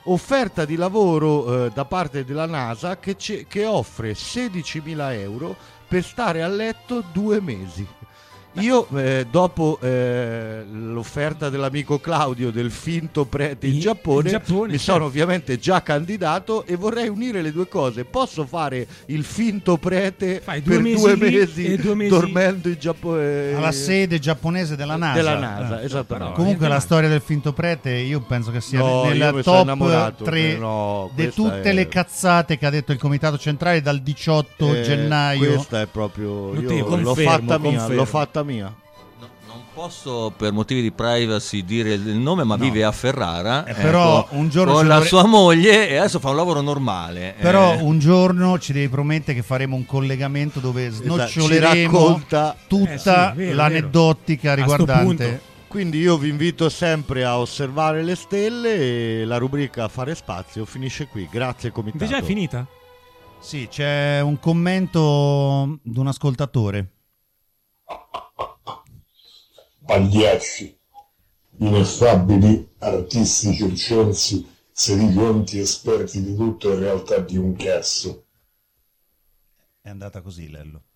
offerta di lavoro da parte della NASA che offre 16.000 euro per stare a letto 2 mesi. Io dopo l'offerta dell'amico Claudio del finto prete in Giappone, mi sono ovviamente già candidato e vorrei unire le due cose. Posso fare il finto prete per 2 mesi, dormendo in Giappone alla sede giapponese della NASA, esattamente. Comunque la storia del finto prete io penso che sia nella top 3 di tutte le cazzate che ha detto il comitato centrale dal 18 gennaio. Questa è proprio l'ho fatta mia. Non posso per motivi di privacy dire il nome, ma vive a Ferrara, però un giorno con la sua moglie, e adesso fa un lavoro normale. Però un giorno ci devi promettere che faremo un collegamento dove snoccioleremo tutta l'aneddotica riguardante. Quindi io vi invito sempre a osservare le stelle, e la rubrica Fare Spazio finisce qui. Grazie comitato. Già è finita? Sì, c'è un commento di un ascoltatore. Pagliacci, ineffabili artisti circensi, sericonti esperti di tutto, in realtà di un cazzo. È andata così, Lello.